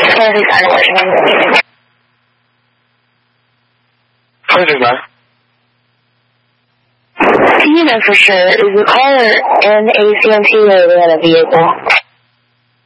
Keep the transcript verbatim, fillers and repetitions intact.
twenty-six nine. Do you know for sure, is the caller in A C M T or they had a vehicle?